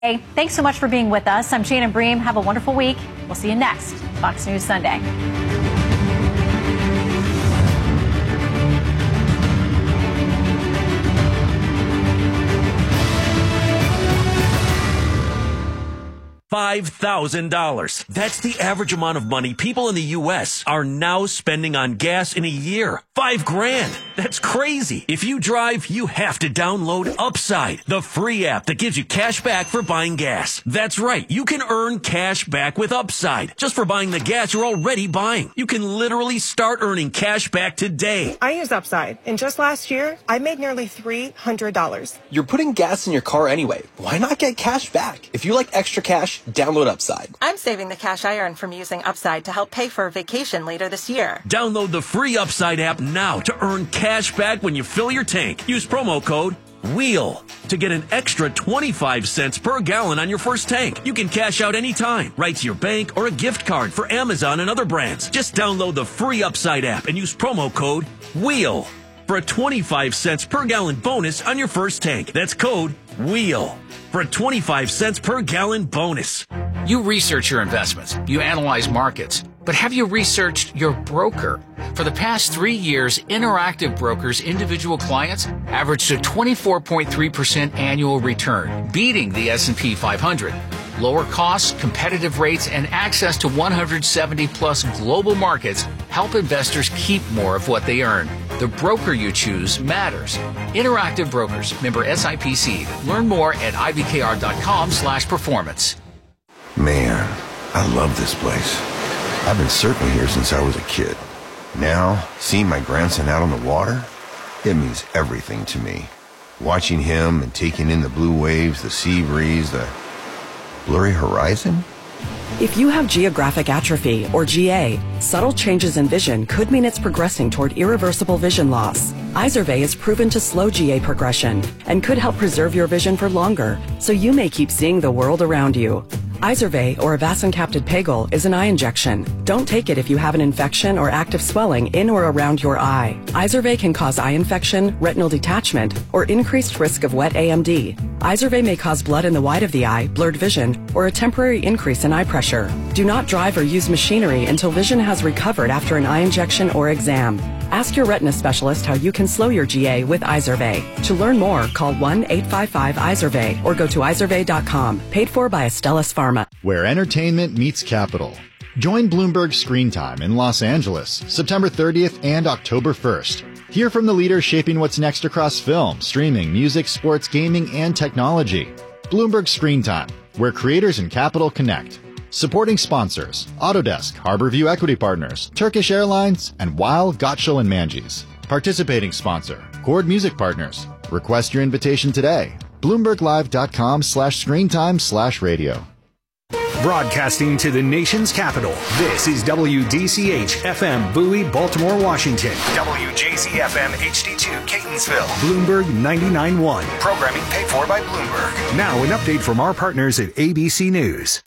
Hey, thanks so much for being with us. I'm Shannon Bream. Have a wonderful week. We'll see you next Fox News Sunday. $5,000. That's the average amount of money people in the U.S. are now spending on gas in a year. $5,000. That's crazy. If you drive, you have to download Upside, the free app that gives you cash back for buying gas. That's right. You can earn cash back with Upside just for buying the gas you're already buying. You can literally start earning cash back today. I use Upside, and just last year, I made nearly $300. You're putting gas in your car anyway. Why not get cash back? If you like extra cash, download Upside. I'm saving the cash I earn from using Upside to help pay for a vacation later this year. Download the free Upside app now to earn cash back when you fill your tank. Use promo code WHEEL to get an extra 25 cents per gallon on your first tank. You can cash out anytime, right to your bank or a gift card for Amazon and other brands. Just download the free Upside app and use promo code WHEEL for a 25 cents per gallon bonus on your first tank. That's code WHEEL for a 25 cents per gallon bonus. You research your investments. You analyze markets. But have you researched your broker? For the past 3 years, Interactive Brokers' individual clients averaged a 24.3% annual return, beating the S&P 500. Lower costs, competitive rates, and access to 170-plus global markets help investors keep more of what they earn. The broker you choose matters. Interactive Brokers, member SIPC. Learn more at ibkr.com/performance. Man, I love this place. I've been surfing here since I was a kid. Now, seeing my grandson out on the water, it means everything to me. Watching him and taking in the blue waves, the sea breeze, the blurry horizon. If you have geographic atrophy, or GA, subtle changes in vision could mean it's progressing toward irreversible vision loss. Izervay is proven to slow GA progression and could help preserve your vision for longer, so you may keep seeing the world around you. Izervay, or avacincaptad pegol, is an eye injection. Don't take it if you have an infection or active swelling in or around your eye. Izervay can cause eye infection, retinal detachment, or increased risk of wet AMD. Izervay may cause blood in the white of the eye, blurred vision, or a temporary increase in eye pressure. Do not drive or use machinery until vision has recovered after an eye injection or exam. Ask your retina specialist how you can slow your GA with Izervay. To learn more, call 1-855-IZERVAY or go to izervay.com. Paid for by Astellas Pharma. Where entertainment meets capital. Join Bloomberg Screen Time in Los Angeles, September 30th and October 1st. Hear from the leaders shaping what's next across film, streaming, music, sports, gaming, and technology. Bloomberg Screen Time, where creators and capital connect. Supporting sponsors, Autodesk, Harborview Equity Partners, Turkish Airlines, and Weil, Gottschall and Manges. Participating sponsor, Chord Music Partners. Request your invitation today. BloombergLive.com/screentime/radio. Broadcasting to the nation's capital, this is WDCH FM Bowie, Baltimore, Washington. WJC FM HD2 Catonsville. Bloomberg 99.1. Programming paid for by Bloomberg. Now an update from our partners at ABC News.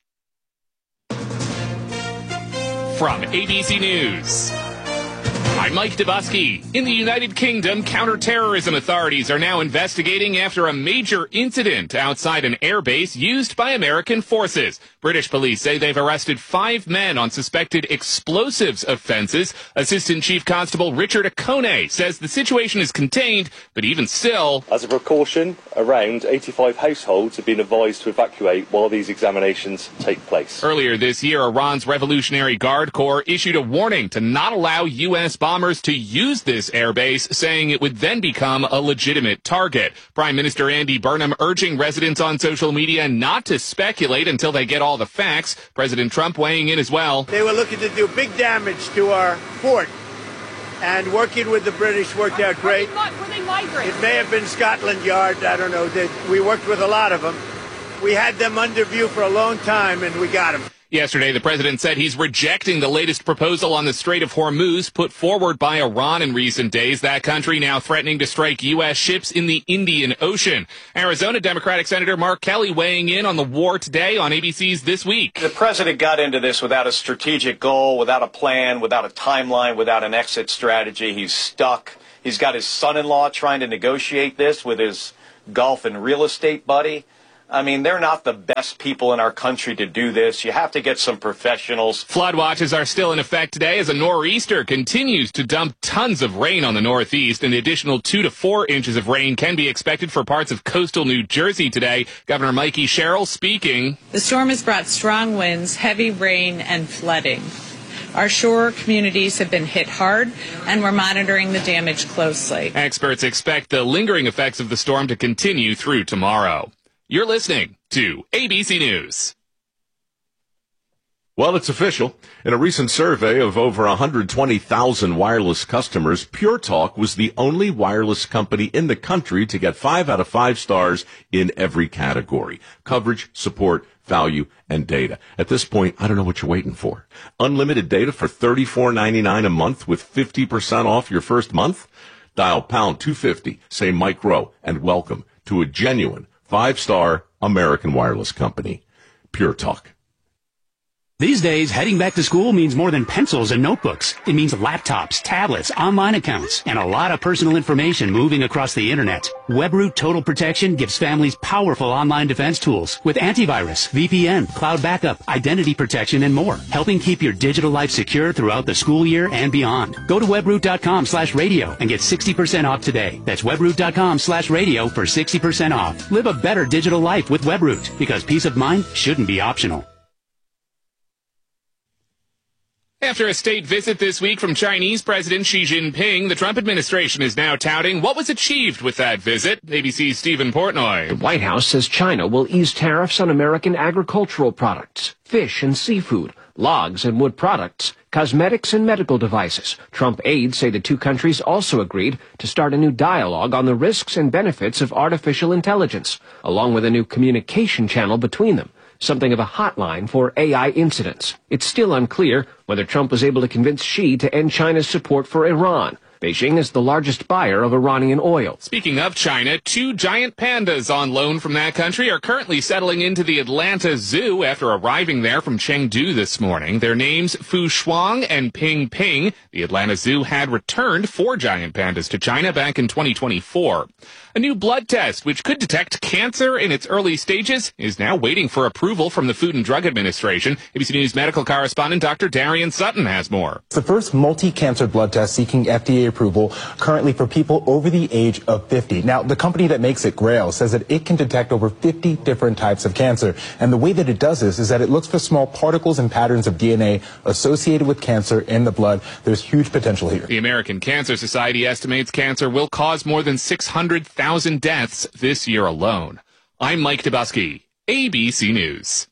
From ABC News, I'm Mike Dubusky. In the United Kingdom, counterterrorism authorities are now investigating after a major incident outside an airbase used by American forces. British police say they've arrested 5 men on suspected explosives offenses. Assistant Chief Constable Richard Akone says the situation is contained, but even still, as a precaution, around 85 households have been advised to evacuate while these examinations take place. Earlier this year, Iran's Revolutionary Guard Corps issued a warning to not allow U.S. bombers to use this airbase, saying it would then become a legitimate target. Prime Minister Andy Burnham urging residents on social media not to speculate until they get all the facts. President Trump weighing in as well. They were looking to do big damage to our fort, and working with the British worked out great. Were they migrants? It may have been Scotland Yard, I don't know. We worked with a lot of them. We had them under view for a long time, and we got them. Yesterday, the president said he's rejecting the latest proposal on the Strait of Hormuz put forward by Iran in recent days. That country now threatening to strike U.S. ships in the Indian Ocean. Arizona Democratic Senator Mark Kelly weighing in on the war today on ABC's This Week. The president got into this without a strategic goal, without a plan, without a timeline, without an exit strategy. He's stuck. He's got his son-in-law trying to negotiate this with his golf and real estate buddy. I mean, they're not the best people in our country to do this. You have to get some professionals. Flood watches are still in effect today as a nor'easter continues to dump tons of rain on the Northeast. An additional 2 to 4 inches of rain can be expected for parts of coastal New Jersey today. Governor Mikey Sherrill speaking. The storm has brought strong winds, heavy rain, and flooding. Our shore communities have been hit hard, and we're monitoring the damage closely. Experts expect the lingering effects of the storm to continue through tomorrow. You're listening to ABC News. Well, it's official. In a recent survey of over 120,000 wireless customers, Pure Talk was the only wireless company in the country to get 5 out of 5 stars in every category: coverage, support, value, and data. At this point, I don't know what you're waiting for. Unlimited data for $34.99 a month with 50% off your first month? Dial pound 250, say Mike Rowe, and welcome to a genuine 5-star American wireless company. Pure Talk. These days, heading back to school means more than pencils and notebooks. It means laptops, tablets, online accounts, and a lot of personal information moving across the internet. WebRoot Total Protection gives families powerful online defense tools with antivirus, VPN, cloud backup, identity protection, and more, helping keep your digital life secure throughout the school year and beyond. Go to webroot.com/radio and get 60% off today. That's webroot.com/radio for 60% off. Live a better digital life with WebRoot, because peace of mind shouldn't be optional. After a state visit this week from Chinese President Xi Jinping, the Trump administration is now touting what was achieved with that visit. ABC's Stephen Portnoy. The White House says China will ease tariffs on American agricultural products, fish and seafood, logs and wood products, cosmetics and medical devices. Trump aides say the two countries also agreed to start a new dialogue on the risks and benefits of artificial intelligence, along with a new communication channel between them. Something of a hotline for AI incidents. It's still unclear whether Trump was able to convince Xi to end China's support for Iran. Beijing is the largest buyer of Iranian oil. Speaking of China, 2 giant pandas on loan from that country are currently settling into the Atlanta Zoo after arriving there from Chengdu this morning. Their names, Fu Shuang and Ping Ping. The Atlanta Zoo had returned 4 giant pandas to China back in 2024. A new blood test, which could detect cancer in its early stages, is now waiting for approval from the Food and Drug Administration. ABC News medical correspondent Dr. Darian Sutton has more. It's the first multi-cancer blood test seeking FDA approval currently for people over the age of 50. Now, the company that makes it, Grail, says that it can detect over 50 different types of cancer. And the way that it does this is that it looks for small particles and patterns of DNA associated with cancer in the blood. There's huge potential here. The American Cancer Society estimates cancer will cause more than 600,000 deaths this year alone. I'm Mike Dubusky, ABC News.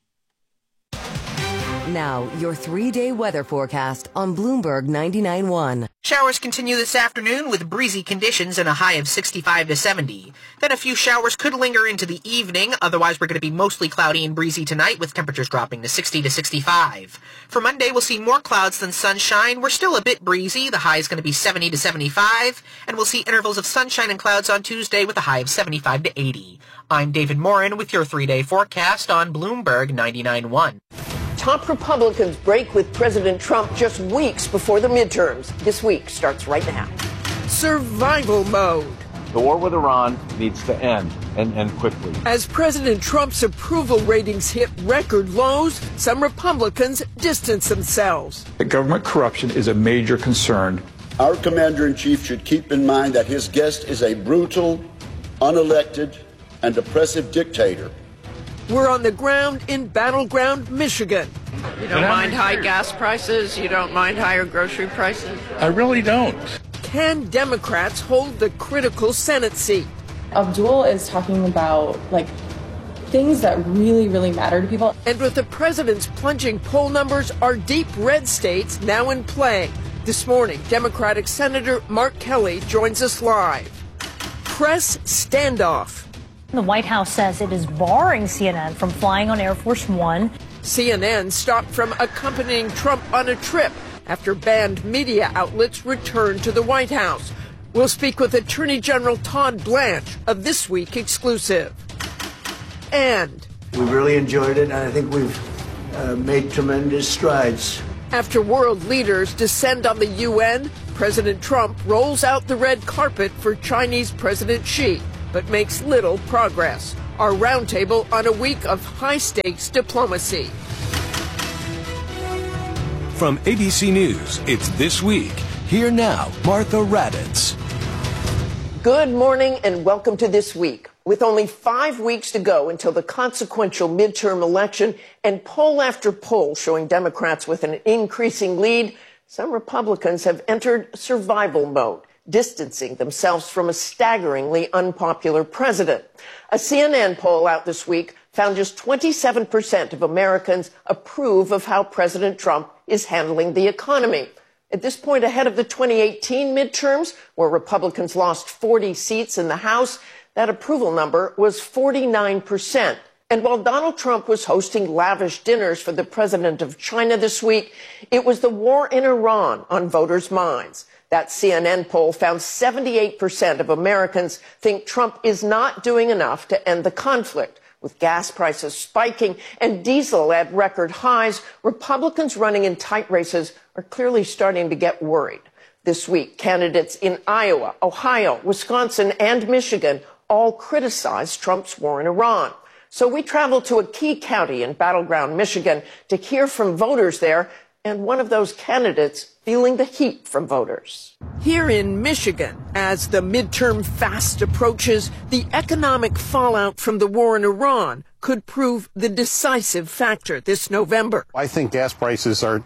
Now, your 3-day weather forecast on Bloomberg 99.1. Showers continue this afternoon with breezy conditions and a high of 65 to 70. Then a few showers could linger into the evening. Otherwise, we're going to be mostly cloudy and breezy tonight with temperatures dropping to 60 to 65. For Monday, we'll see more clouds than sunshine. We're still a bit breezy. The high is going to be 70 to 75. And we'll see intervals of sunshine and clouds on Tuesday with a high of 75 to 80. I'm David Morin with your 3-day forecast on Bloomberg 99.1. Top Republicans break with President Trump just weeks before the midterms. This week starts right now. Survival mode. The war with Iran needs to end, and end quickly. As President Trump's approval ratings hit record lows, some Republicans distance themselves. The government corruption is a major concern. Our commander-in-chief should keep in mind that his guest is a brutal, unelected, and oppressive dictator. We're on the ground in battleground Michigan. You don't mind high gas prices? You don't mind higher grocery prices? I really don't. Can Democrats hold the critical Senate seat? Abdul is talking about, things that really, really matter to people. And with the president's plunging poll numbers, are deep red states now in play? This morning, Democratic Senator Mark Kelly joins us live. Press standoff. The White House says it is barring CNN from flying on Air Force One. CNN stopped from accompanying Trump on a trip after banned media outlets returned to the White House. We'll speak with Attorney General Todd Blanche of This Week exclusive. And we really enjoyed it, and I think we've made tremendous strides. After world leaders descend on the UN, President Trump rolls out the red carpet for Chinese President Xi, but makes little progress. Our roundtable on a week of high-stakes diplomacy. From ABC News, it's This Week. Here now, Martha Raddatz. Good morning and welcome to This Week. With only 5 weeks to go until the consequential midterm election and poll after poll showing Democrats with an increasing lead, some Republicans have entered survival mode, distancing themselves from a staggeringly unpopular president. A CNN poll out this week found just 27% of Americans approve of how President Trump is handling the economy. At this point, ahead of the 2018 midterms, where Republicans lost 40 seats in the House, that approval number was 49%. And while Donald Trump was hosting lavish dinners for the president of China this week, it was the war in Iran on voters' minds. That CNN poll found 78% of Americans think Trump is not doing enough to end the conflict. With gas prices spiking and diesel at record highs, Republicans running in tight races are clearly starting to get worried. This week, candidates in Iowa, Ohio, Wisconsin, and Michigan all criticized Trump's war in Iran. So we traveled to a key county in battleground Michigan to hear from voters there, and one of those candidates feeling the heat from voters. Here in Michigan, as the midterm fast approaches, the economic fallout from the war in Iran could prove the decisive factor this November. I think gas prices are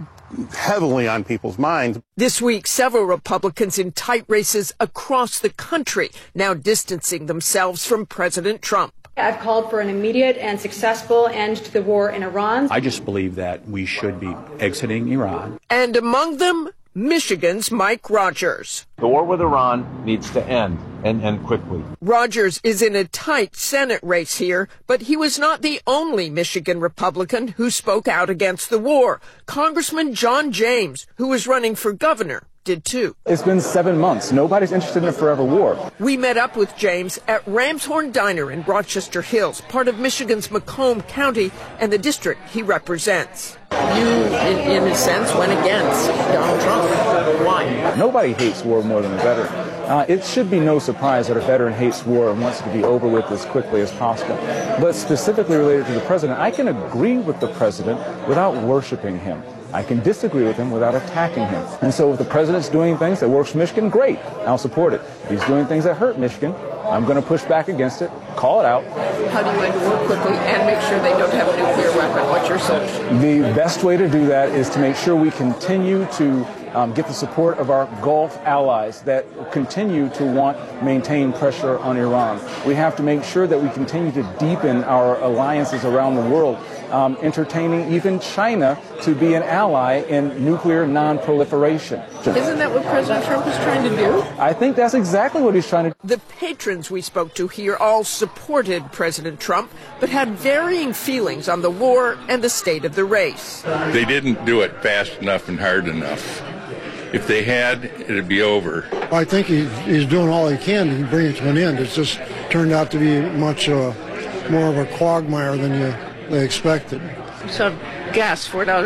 heavily on people's minds. This week, several Republicans in tight races across the country now distancing themselves from President Trump. I've called for an immediate and successful end to the war in Iran. I just believe that we should be exiting Iran. And among them, Michigan's Mike Rogers. The war with Iran needs to end, and end quickly. Rogers is in a tight Senate race here, but he was not the only Michigan Republican who spoke out against the war. Congressman John James, who was running for governor, did too. It's been 7 months. Nobody's interested in a forever war. We met up with James at Ramshorn Diner in Rochester Hills, part of Michigan's Macomb County and the district he represents. You, in a sense, went against Donald Trump. Why? Nobody hates war more than a veteran. It should be no surprise that a veteran hates war and wants it to be over with as quickly as possible. But specifically related to the president, I can agree with the president without worshiping him. I can disagree with him without attacking him. And so if the president's doing things that works for Michigan, great, I'll support it. If he's doing things that hurt Michigan, I'm going to push back against it, call it out. How do you end the war quickly and make sure they don't have a nuclear weapon? What's your solution? The best way to do that is to make sure we continue to get the support of our Gulf allies that continue to maintain pressure on Iran. We have to make sure that we continue to deepen our alliances around the world, entertaining even China to be an ally in nuclear non-proliferation. Isn't that what President Trump is trying to do? I think that's exactly what he's trying to do. The patrons we spoke to here all supported President Trump, but had varying feelings on the war and the state of the race. They didn't do it fast enough and hard enough. If they had, it'd be over. I think he's doing all he can to bring it to an end. It's just turned out to be much more of a quagmire than they expected. So gas,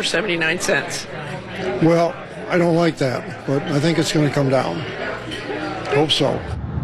$4.79. Well, I don't like that, but I think it's going to come down. Hope so.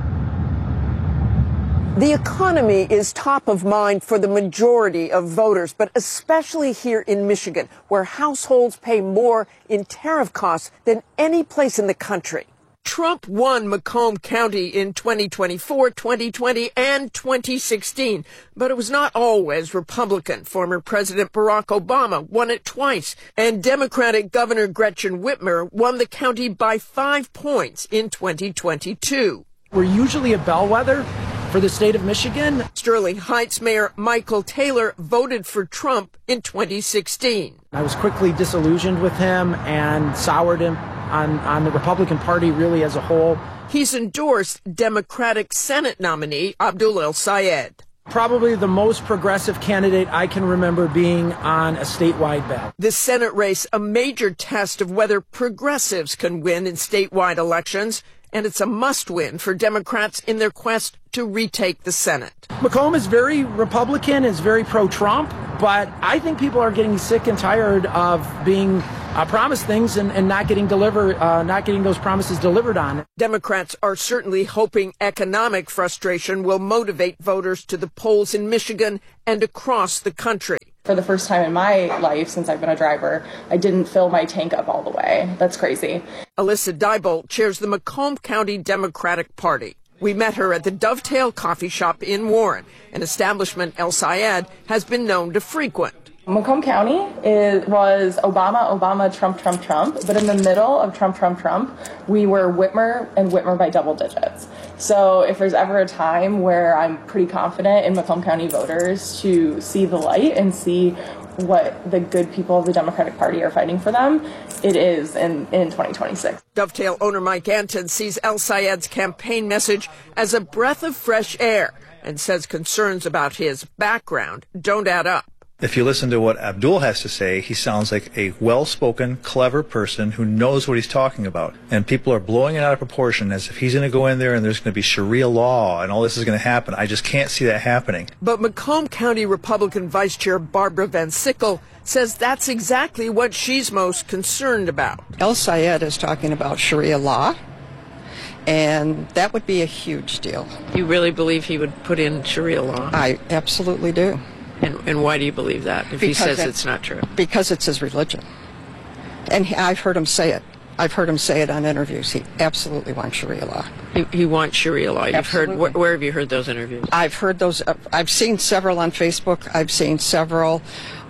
The economy is top of mind for the majority of voters, but especially here in Michigan, where households pay more in tariff costs than any place in the country. Trump won Macomb County in 2024, 2020, and 2016, but it was not always Republican. Former President Barack Obama won it twice, and Democratic Governor Gretchen Whitmer won the county by 5 points in 2022. We're usually a bellwether for the state of Michigan. Sterling Heights Mayor Michael Taylor voted for Trump in 2016. I was quickly disillusioned with him and soured him on the Republican Party really as a whole. He's endorsed Democratic Senate nominee Abdul El-Sayed. Probably the most progressive candidate I can remember being on a statewide ballot. The Senate race, a major test of whether progressives can win in statewide elections, and it's a must-win for Democrats in their quest to retake the Senate. Macomb is very Republican, is very pro-Trump, but I think people are getting sick and tired of being promise things and not getting those promises delivered on. Democrats are certainly hoping economic frustration will motivate voters to the polls in Michigan and across the country. For the first time in my life since I've been a driver, I didn't fill my tank up all the way. That's crazy. Alyssa Diebold chairs the Macomb County Democratic Party. We met her at the Dovetail Coffee Shop in Warren, an establishment El Sayed has been known to frequent. Macomb County was Obama, Trump, but in the middle of Trump, we were Whitmer and Whitmer by double digits. So if there's ever a time where I'm pretty confident in Macomb County voters to see the light and see what the good people of the Democratic Party are fighting for them, it is in 2026. Dovetail owner Mike Anton sees El Sayed's campaign message as a breath of fresh air and says concerns about his background don't add up. If you listen to what Abdul has to say, he sounds like a well-spoken, clever person who knows what he's talking about. And people are blowing it out of proportion as if he's going to go in there and there's going to be Sharia law and all this is going to happen. I just can't see that happening. But Macomb County Republican Vice Chair Barbara Van Sickle says that's exactly what she's most concerned about. El Sayed is talking about Sharia law, and that would be a huge deal. You really believe he would put in Sharia law? I absolutely do. And why do you believe that if he says it's not true? Because it's his religion. And I've heard him say it. I've heard him say it on interviews. He absolutely wants Sharia law. He wants Sharia law. You've heard, where have you heard those interviews? I've heard those. I've seen several on Facebook. I've seen several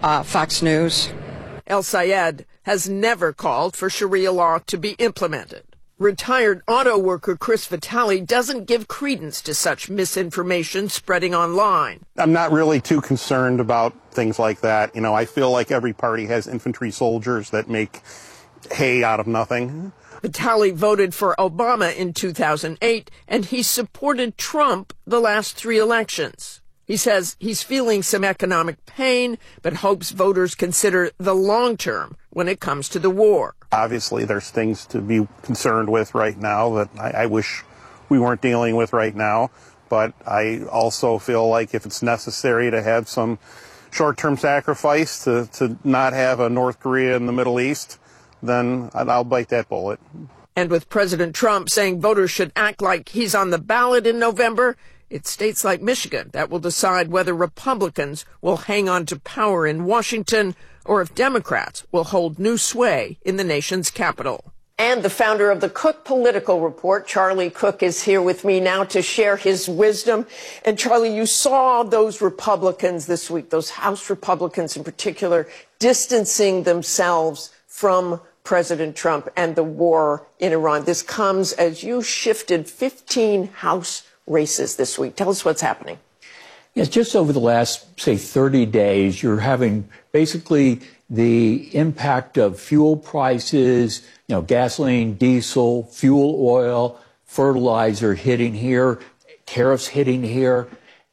Fox News. El Sayed has never called for Sharia law to be implemented. Retired auto worker Chris Vitale doesn't give credence to such misinformation spreading online. I'm not really too concerned about things like that. You know, I feel like every party has infantry soldiers that make hay out of nothing. Vitale voted for Obama in 2008, and he supported Trump the last 3 elections. He says he's feeling some economic pain, but hopes voters consider the long term when it comes to the war. Obviously, there's things to be concerned with right now that I wish we weren't dealing with right now. But I also feel like if it's necessary to have some short-term sacrifice to not have a North Korea in the Middle East, then I'll bite that bullet. And with President Trump saying voters should act like he's on the ballot in November, it's states like Michigan that will decide whether Republicans will hang on to power in Washington or if Democrats will hold new sway in the nation's capital. And the founder of the Cook Political Report, Charlie Cook, is here with me now to share his wisdom. And Charlie, you saw those Republicans this week, those House Republicans in particular, distancing themselves from President Trump and the war in Iran. This comes as you shifted 15 House races this week. Tell us what's happening. Yes, just over the last, say, 30 days, you're having basically the impact of fuel prices, gasoline, diesel, fuel oil, fertilizer hitting here, tariffs hitting here,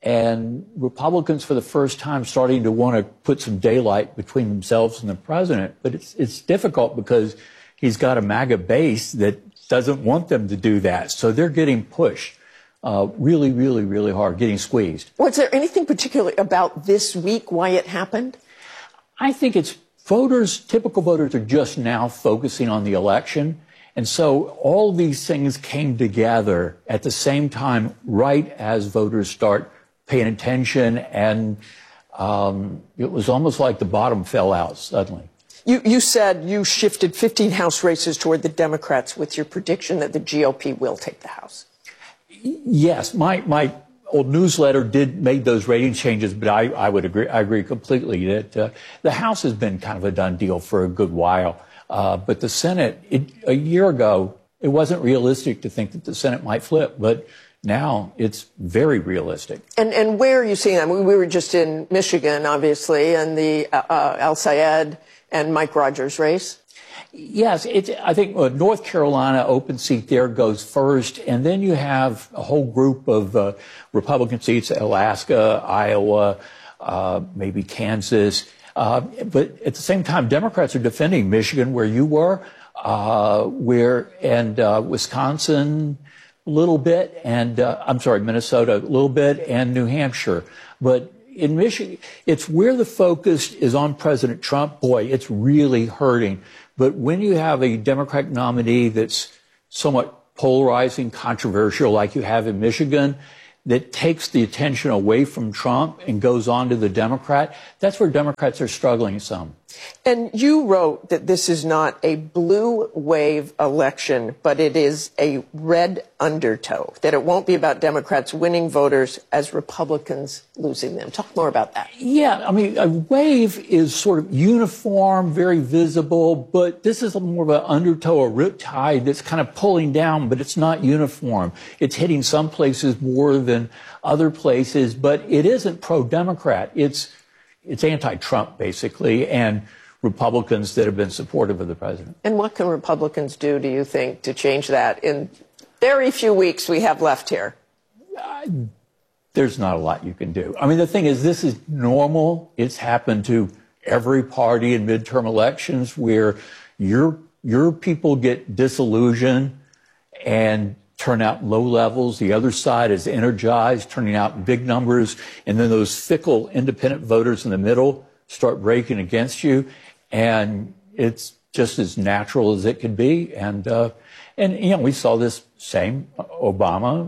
and Republicans for the first time starting to want to put some daylight between themselves and the president. But it's difficult because he's got a MAGA base that doesn't want them to do that. So they're getting pushed. Really, really, really hard, getting squeezed. Was there anything particular about this week, why it happened? I think it's typical voters are just now focusing on the election. And so all these things came together at the same time, right as voters start paying attention. And it was almost like the bottom fell out suddenly. You said you shifted 15 House races toward the Democrats with your prediction that the GOP will take the House. Yes, my old newsletter made those rating changes, but I would agree. I agree completely that the House has been kind of a done deal for a good while. But the Senate, a year ago, it wasn't realistic to think that the Senate might flip, but now it's very realistic. And where are you seeing that? We were just in Michigan, obviously, and the El Sayed and Mike Rogers race. Yes, I think North Carolina open seat there goes first, and then you have a whole group of Republican seats, Alaska, Iowa, maybe Kansas. But at the same time, Democrats are defending Michigan, where you were, Wisconsin a little bit, and Minnesota a little bit, and New Hampshire. But in Michigan, it's where the focus is on President Trump. Boy, it's really hurting. But when you have a Democratic nominee that's somewhat polarizing, controversial, like you have in Michigan, that takes the attention away from Trump and goes on to the Democrat, that's where Democrats are struggling some. And you wrote that this is not a blue wave election, but it is a red undertow, that it won't be about Democrats winning voters as Republicans losing them. Talk more about that. Yeah, I mean, a wave is sort of uniform, very visible, but this is more of an undertow, a riptide that's kind of pulling down, but it's not uniform. It's hitting some places more than other places, but it isn't pro-Democrat. It's anti-Trump, basically, and Republicans that have been supportive of the president. And what can Republicans do, do you think, to change that in very few weeks we have left here? There's not a lot you can do. I mean, the thing is, this is normal. It's happened to every party in midterm elections where your people get disillusioned and turn out low levels. The other side is energized, turning out big numbers. And then those fickle independent voters in the middle start breaking against you. And it's just as natural as it could be. And you know, we saw this same Obama.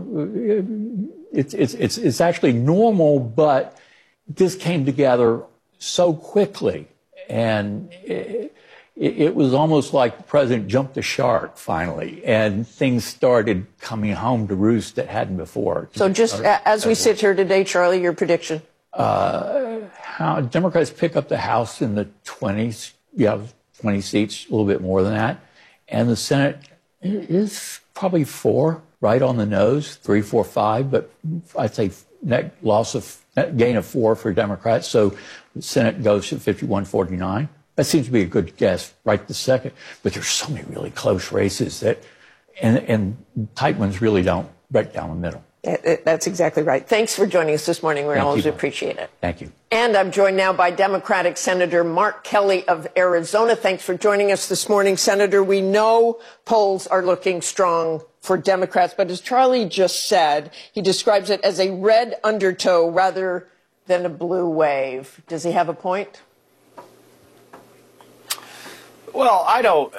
It's actually normal, but this came together so quickly. And it was almost like the president jumped the shark finally, and things started coming home to roost that hadn't before. So just as we sit here today, Charlie, your prediction? How Democrats pick up the House in the 20s, 20 seats, a little bit more than that. And the Senate is probably 4, right on the nose, 3, 4, 5, but I'd say net gain of 4 for Democrats. So the Senate goes to 51-49. That seems to be a good guess right this second. But there's so many really close races that, and tight ones really don't break down the middle. That's exactly right. Thanks for joining us this morning. We always appreciate it. Thank you. And I'm joined now by Democratic Senator Mark Kelly of Arizona. Thanks for joining us this morning, Senator. We know polls are looking strong for Democrats, but as Charlie just said, he describes it as a red undertow rather than a blue wave. Does he have a point? Well, I don't,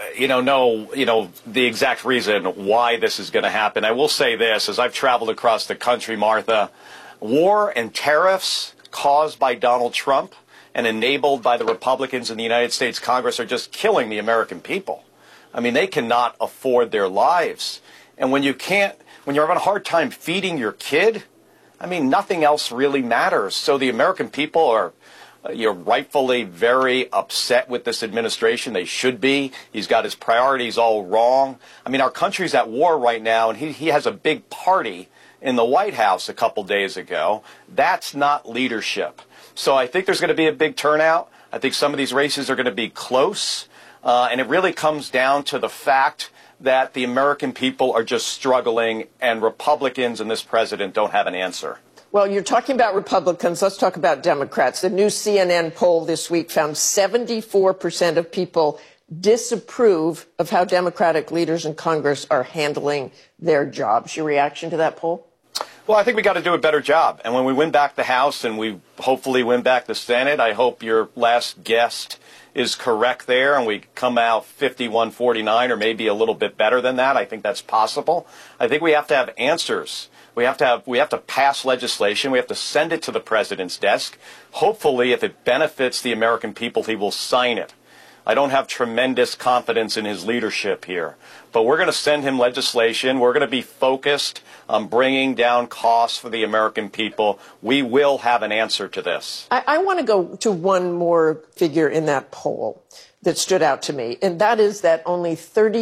know the exact reason why this is going to happen. I will say this, as I've traveled across the country, Martha, war and tariffs caused by Donald Trump and enabled by the Republicans in the United States Congress are just killing the American people. I mean, they cannot afford their lives. And when you're having a hard time feeding your kid, I mean, nothing else really matters. So the American people are you're rightfully very upset with this administration. They should be. He's got his priorities all wrong. I mean, our country's at war right now, and he has a big party in the White House a couple days ago. That's not leadership. So I think there's going to be a big turnout. I think some of these races are going to be close. And it really comes down to the fact that the American people are just struggling, and Republicans and this president don't have an answer. Well, you're talking about Republicans. Let's talk about Democrats. The new CNN poll this week found 74% of people disapprove of how Democratic leaders in Congress are handling their jobs. Your reaction to that poll? Well, I think we got to do a better job. And when we win back the House and we hopefully win back the Senate, I hope your last guest is correct there and we come out 51-49 or maybe a little bit better than that. I think that's possible. I think we have to have answers. We have to pass legislation. We have to send it to the president's desk. Hopefully, if it benefits the American people, he will sign it. I don't have tremendous confidence in his leadership here. But we're going to send him legislation. We're going to be focused on bringing down costs for the American people. We will have an answer to this. I want to go to one more figure in that poll that stood out to me, and that is that only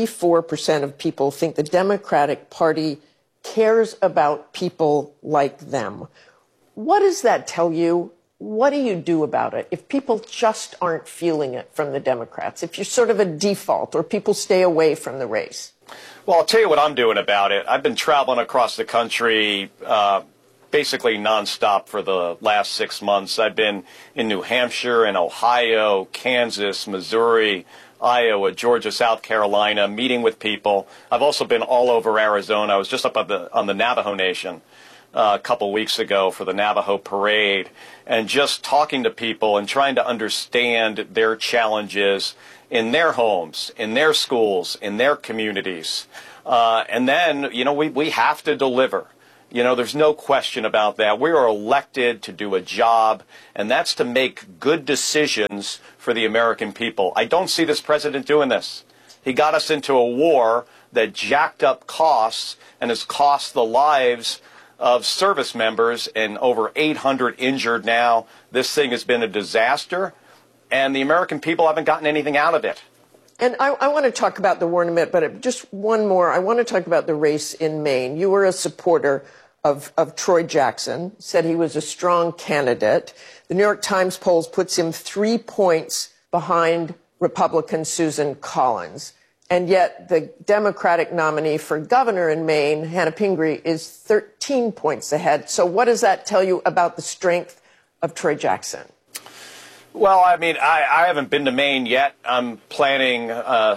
34% of people think the Democratic Party cares about people like them. What does that tell you? What do you do about it if people just aren't feeling it from the Democrats, if you're sort of a default or people stay away from the race? Well, I'll tell you what I'm doing about it. I've been traveling across the country basically nonstop for the last 6 months. I've been in New Hampshire and Ohio, Kansas, Missouri, Iowa, Georgia, South Carolina, meeting with people. I've also been all over Arizona. I was just up on the Navajo Nation a couple weeks ago for the Navajo Parade, and just talking to people and trying to understand their challenges in their homes, in their schools, in their communities. And then, we have to deliver. There's no question about that. We are elected to do a job, and that's to make good decisions for the American people. I don't see this president doing this. He got us into a war that jacked up costs and has cost the lives of service members, and over 800 injured now. This thing has been a disaster, and the American people haven't gotten anything out of it. And I want to talk about the war in a minute, but just one more. I want to talk about the race in Maine. You were a supporter of Troy Jackson, said he was a strong candidate. The New York Times polls puts him 3 points behind Republican Susan Collins. And yet the Democratic nominee for governor in Maine, Hannah Pingree, is 13 points ahead. So what does that tell you about the strength of Troy Jackson? Well, I mean, I haven't been to Maine yet. I'm planning,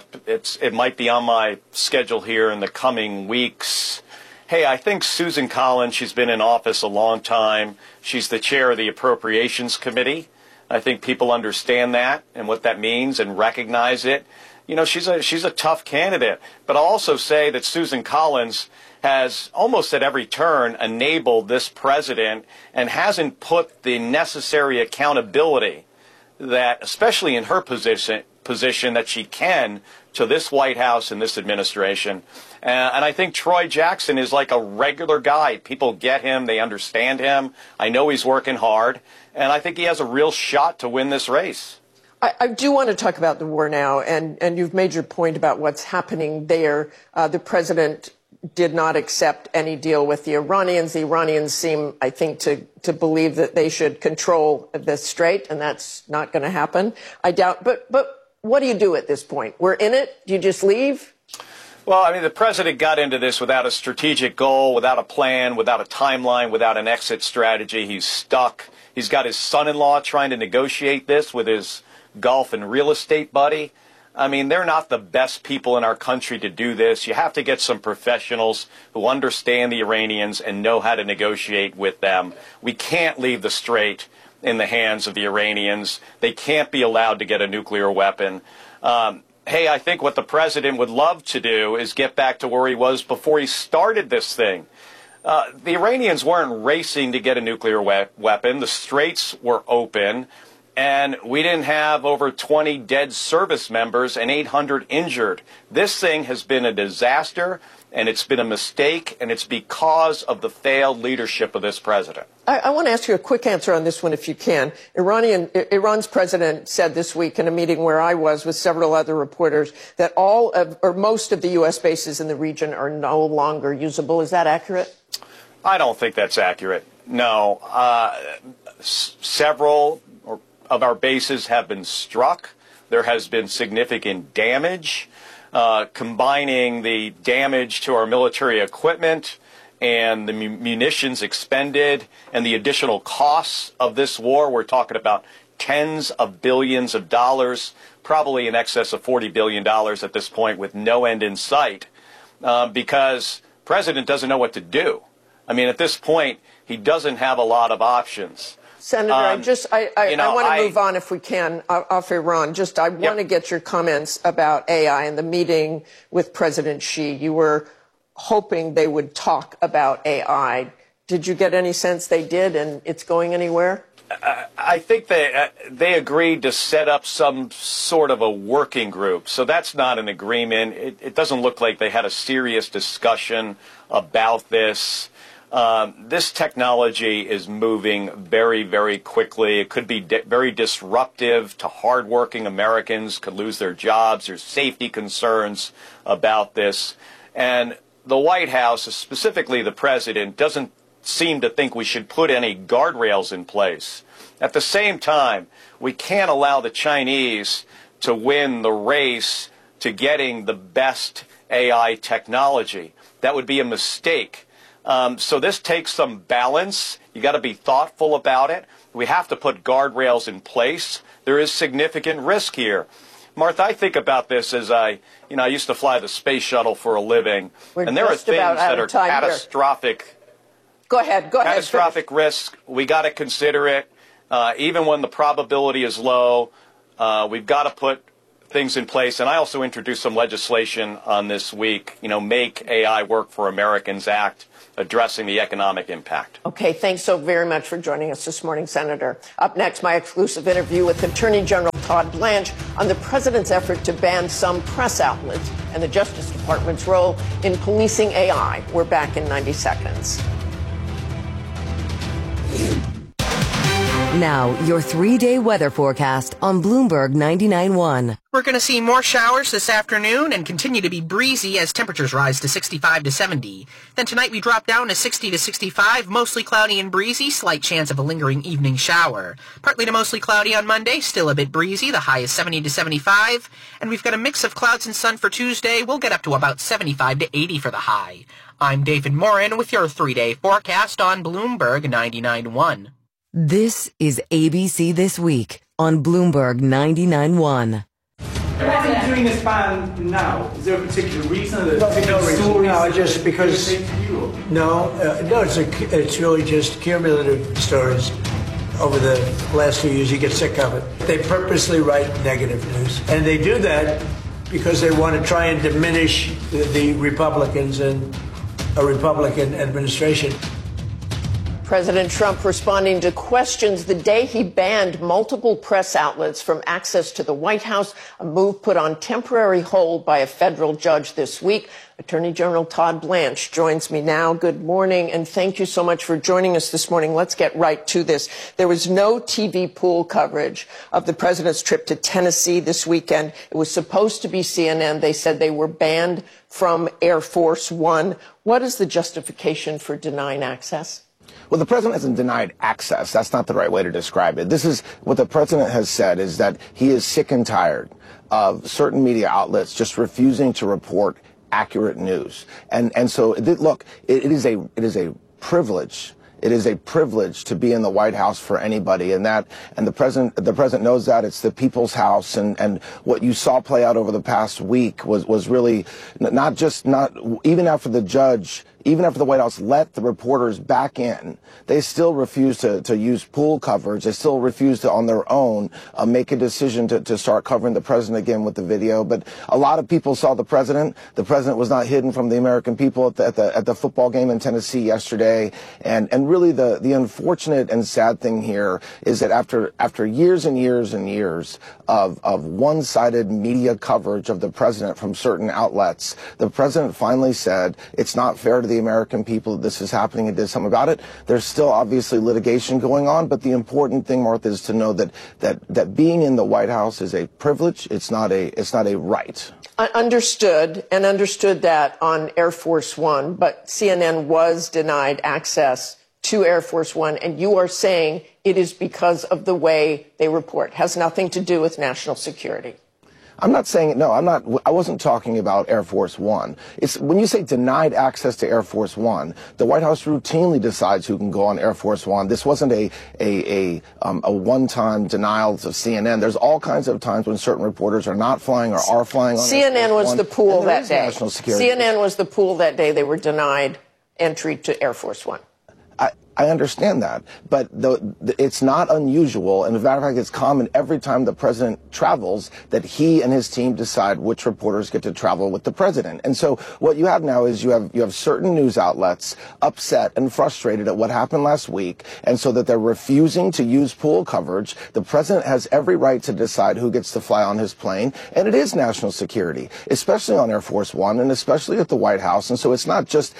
it might be on my schedule here in the coming weeks. Hey, I think Susan Collins, she's been in office a long time. She's the chair of the Appropriations Committee. I think people understand that and what that means and recognize it. She's a tough candidate. But I'll also say that Susan Collins has almost at every turn enabled this president and hasn't put the necessary accountability that, especially in her position that she can, to this White House and this administration. And I think Troy Jackson is like a regular guy. People get him. They understand him. I know he's working hard. And I think he has a real shot to win this race. I do want to talk about the war now, and you've made your point about what's happening there. The president did not accept any deal with the Iranians. The Iranians seem, I think, to believe that they should control the strait, and that's not going to happen. I doubt. But what do you do at this point? We're in it. Do you just leave? Well, I mean, the president got into this without a strategic goal, without a plan, without a timeline, without an exit strategy. He's stuck. He's got his son-in-law trying to negotiate this with his golf and real estate buddy. I mean, they're not the best people in our country to do this. You have to get some professionals who understand the Iranians and know how to negotiate with them. We can't leave the strait in the hands of the Iranians. They can't be allowed to get a nuclear weapon. Hey, I think what the president would love to do is get back to where he was before he started this thing. The Iranians weren't racing to get a nuclear weapon. The straits were open. And we didn't have over 20 dead service members and 800 injured. This thing has been a disaster, and it's been a mistake, and it's because of the failed leadership of this president. I want to ask you a quick answer on this one, if you can. Iran's president said this week in a meeting where I was with several other reporters that most of the U.S. bases in the region are no longer usable. Is that accurate? I don't think that's accurate. No. Several of our bases have been struck. There has been significant damage. Combining the damage to our military equipment and the munitions expended and the additional costs of this war, we're talking about tens of billions of dollars, probably in excess of $40 billion at this point, with no end in sight, because the president doesn't know what to do. I mean, at this point, he doesn't have a lot of options. Senator, I want to move on if we can off Iran. I want to get your comments about AI and the meeting with President Xi. You were hoping they would talk about AI. Did you get any sense they did and it's going anywhere? I think they agreed to set up some sort of a working group. So that's not an agreement. It doesn't look like they had a serious discussion about this. This technology is moving very, very quickly. It could be very disruptive to hardworking Americans, could lose their jobs. There's safety concerns about this. And the White House, specifically the president, doesn't seem to think we should put any guardrails in place. At the same time, we can't allow the Chinese to win the race to getting the best AI technology. That would be a mistake. So this takes some balance. You got to be thoughtful about it. We have to put guardrails in place. There is significant risk here. Martha, I think about this as I used to fly the space shuttle for a living. And there are things that are catastrophic. Go ahead. Catastrophic risk, we got to consider it. Even when the probability is low, we've got to put things in place. And I also introduced some legislation on this week, Make AI Work for Americans Act, addressing the economic impact. Okay, thanks so very much for joining us this morning, Senator. Up next, my exclusive interview with Attorney General Todd Blanche on the president's effort to ban some press outlets and the Justice Department's role in policing AI. We're back in 90 seconds. Now, your 3-day weather forecast on Bloomberg 99.1. We're going to see more showers this afternoon and continue to be breezy as temperatures rise to 65 to 70. Then tonight we drop down to 60 to 65, mostly cloudy and breezy, slight chance of a lingering evening shower. Partly to mostly cloudy on Monday, still a bit breezy, the high is 70 to 75. And we've got a mix of clouds and sun for Tuesday. We'll get up to about 75 to 80 for the high. I'm David Morin with your 3-day forecast on Bloomberg 99.1. This is ABC This Week on Bloomberg 99.1. Why are you doing this ban now? Is there a particular reason? No reason. No, just because. No, it's really just cumulative stories. Over the last 2 years, you get sick of it. They purposely write negative news, and they do that because they want to try and diminish the Republicans and a Republican administration. President Trump responding to questions the day he banned multiple press outlets from access to the White House, a move put on temporary hold by a federal judge this week. Attorney General Todd Blanche joins me now. Good morning, and thank you so much for joining us this morning. Let's get right to this. There was no TV pool coverage of the president's trip to Tennessee this weekend. It was supposed to be CNN. They said they were banned from Air Force One. What is the justification for denying access? Well, the president hasn't denied access. That's not the right way to describe it. This is what the president has said, is that he is sick and tired of certain media outlets just refusing to report accurate news. And so, look, it is a privilege. It is a privilege to be in the White House for anybody, and the president knows that. It's the people's house, and what you saw play out over the past week was really not even after the judge. Even after the White House let the reporters back in, they still refuse to use pool coverage. They still refuse to, on their own, make a decision to start covering the president again with the video. But a lot of people saw the president. The president was not hidden from the American people at the football game in Tennessee yesterday. And really the unfortunate and sad thing here is that after years and years and years of one-sided media coverage of the president from certain outlets, the president finally said it's not fair to the American people that this is happening and did something about it. There's still obviously litigation going on, but the important thing, Martha, is to know that being in the White House is a privilege. It's not a right. Understood that on Air Force One, but CNN was denied access to Air Force One, and you are saying it is because of the way they report. Has nothing to do with national security. I'm not saying, no, I wasn't talking about Air Force One. It's when you say denied access to Air Force One, the White House routinely decides who can go on Air Force One. This wasn't a one-time denial of CNN. There's all kinds of times when certain reporters are not flying or are flying on CNN was the pool that day. National security. CNN was the pool that day. They were denied entry to Air Force One. I understand that, but it's not unusual, and as a matter of fact, it's common every time the president travels that he and his team decide which reporters get to travel with the president. And so what you have now is you have certain news outlets upset and frustrated at what happened last week, and so that they're refusing to use pool coverage. The president has every right to decide who gets to fly on his plane, and it is national security, especially on Air Force One and especially at the White House. And so it's not just